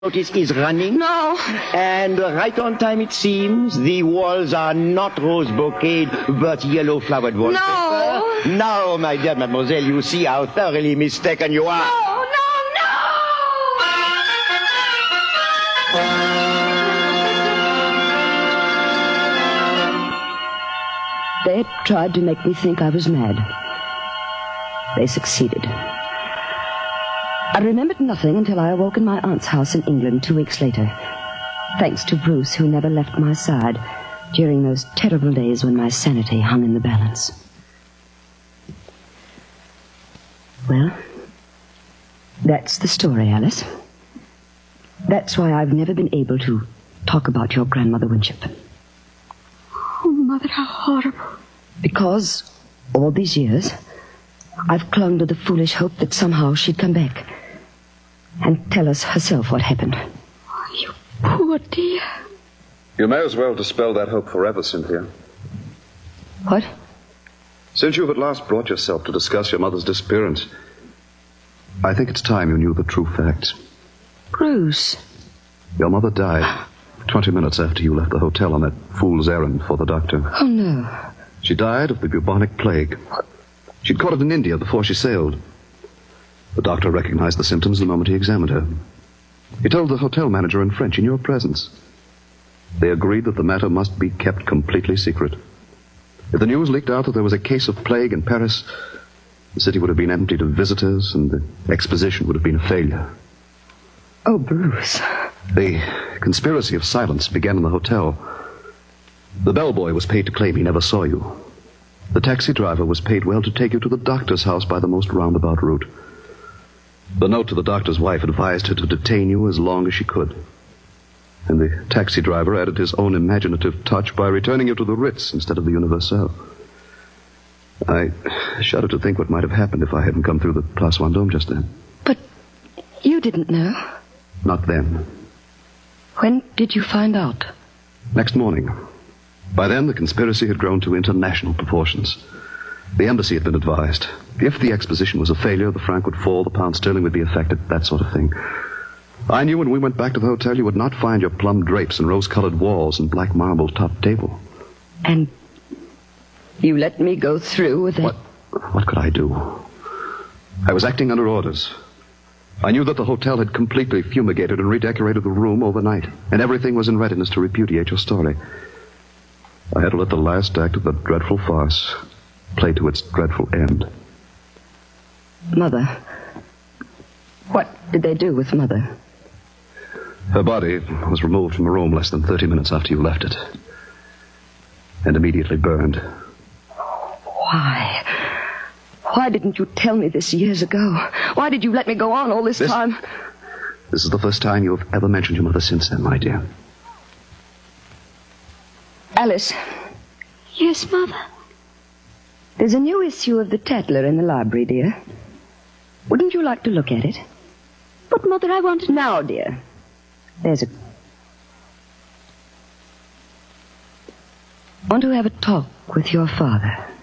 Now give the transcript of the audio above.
Notice is running. No. And right on time it seems. The walls are not rose bouquet, but yellow-flowered wallpaper. No. Now, my dear mademoiselle, you see how thoroughly mistaken you are. No. They had tried to make me think I was mad. They succeeded. I remembered nothing until I awoke in my aunt's house in England 2 weeks later, thanks to Bruce, who never left my side during those terrible days when my sanity hung in the balance. Well, that's the story, Alice. That's why I've never been able to talk about your grandmother Winship. Oh, Mother, how horrible. Because all these years, I've clung to the foolish hope that somehow she'd come back and tell us herself what happened. Oh, you poor dear. You may as well dispel that hope forever, Cynthia. What? Since you've at last brought yourself to discuss your mother's disappearance, I think it's time you knew the true facts. Bruce. Your mother died 20 minutes after you left the hotel on that fool's errand for the doctor. Oh, no. She died of the bubonic plague. She'd caught it in India before she sailed. The doctor recognized the symptoms the moment he examined her. He told the hotel manager in French in your presence. They agreed that the matter must be kept completely secret. If the news leaked out that there was a case of plague in Paris, the city would have been emptied of visitors and the exposition would have been a failure. Oh, Bruce. The conspiracy of silence began in the hotel. The bellboy was paid to claim he never saw you. The taxi driver was paid well to take you to the doctor's house by the most roundabout route. The note to the doctor's wife advised her to detain you as long as she could. And the taxi driver added his own imaginative touch by returning you to the Ritz instead of the Universal. I shudder to think what might have happened if I hadn't come through the Place Vendôme just then. But you didn't know. Not then. When did you find out? Next morning. By then, the conspiracy had grown to international proportions. The embassy had been advised. If the exposition was a failure, the franc would fall, the pound sterling would be affected, that sort of thing. I knew when we went back to the hotel you would not find your plum drapes and rose-colored walls and black marble-topped table. And you let me go through with it? What could I do? I was acting under orders. I knew that the hotel had completely fumigated and redecorated the room overnight, and everything was in readiness to repudiate your story. I had to let the last act of the dreadful farce play to its dreadful end. Mother. What did they do with Mother? Her body was removed from the room less than 30 minutes after you left it. And immediately burned. Why? Why didn't you tell me this years ago? Why did you let me go on all this time? This is the first time you have ever mentioned your mother since then, my dear. Alice. Yes, Mother? There's a new issue of the Tatler in the library, dear. Wouldn't you like to look at it? But, Mother, I want to... Now, dear. There's a... Want to have a talk with your father.